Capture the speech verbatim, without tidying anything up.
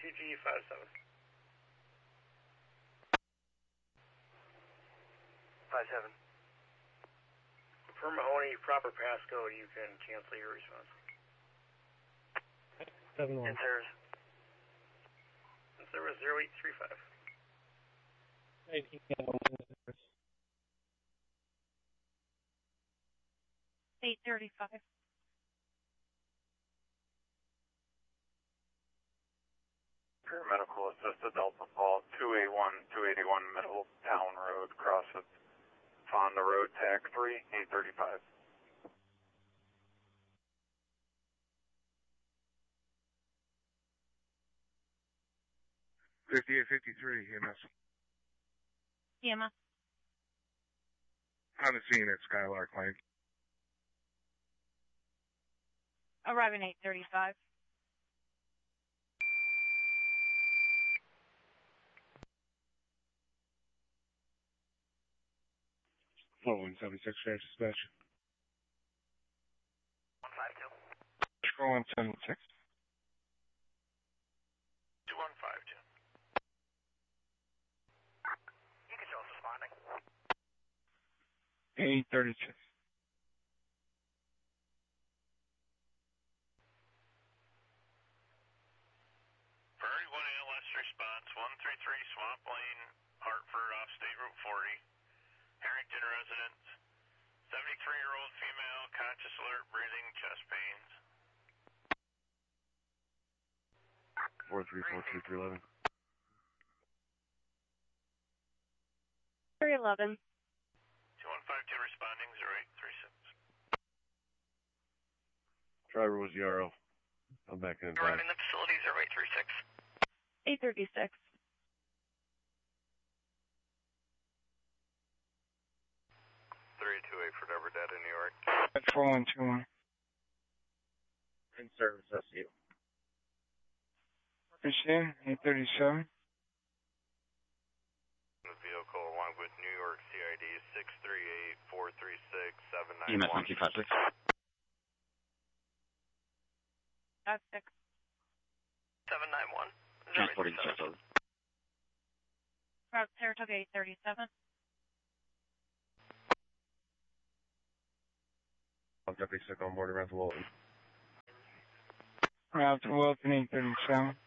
two G five seven. five seven. Per Mahoney, proper passcode, you can cancel your response. seven one. In service. In service zero eight three five. eighteen eight thirty-five. Paramedical assisted Delta Fall two A one, two eighty-one Middletown Road, cross of Fonda Road, tag three, eight thirty-five. fifty-eight fifty-three, E M S. E M S. On the scene at Skylark Lane. Arriving eight thirty-five. four one seven six, Sheriff Dispatch. one five two. four one seven six. two one five two. You can show us responding. eight thirty-six. Prairie one A L S response, one three three Swamp Lane, Hartford, off State Route forty. Harrington residence, seventy-three-year-old female, conscious alert, breathing, chest pains. four three four two three eleven. three eleven. two one five two responding, zero eight three six. Driver was the R O. I'm back in the You're running the facility zero eight three six. eight thirty-six. three two eight for Denver, dead in New York. four one two one. In service, that's you. Machine, eight thirty-seven. The vehicle along with New York C I D six three eight four three six seven E M nine S one. one two five six. Five six. seven nine one. Transporting Saratoga. Route Saratoga eight thirty-seven. Deputy sick on board around the Walton. Route to Wilton eight thirty-seven.